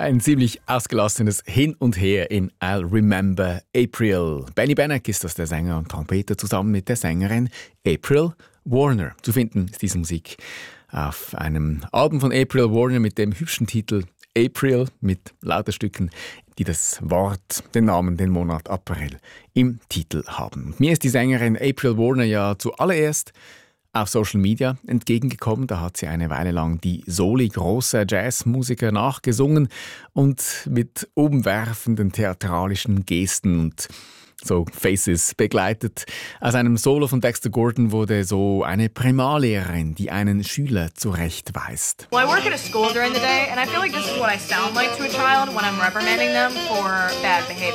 Ein ziemlich ausgelassenes Hin und Her in I'll Remember April. Benny Bennack ist das, der Sänger und Trompeter, zusammen mit der Sängerin April Warner. Zu finden ist diese Musik auf einem Album von April Warner mit dem hübschen Titel April, mit lauter Stücken, die das Wort, den Namen, den Monat April im Titel haben. Mir ist die Sängerin April Warner ja zuallererst auf Social Media entgegengekommen. Da hat sie eine Weile lang die Soli großer Jazzmusiker nachgesungen und mit umwerfenden theatralischen Gesten und so Faces begleitet. Aus einem Solo von Dexter Gordon wurde so eine Primarlehrerin, die einen Schüler zurechtweist. Well, I work at a school during the day, and I feel like this is what I sound like to a child when I'm reprimanding them for bad behavior.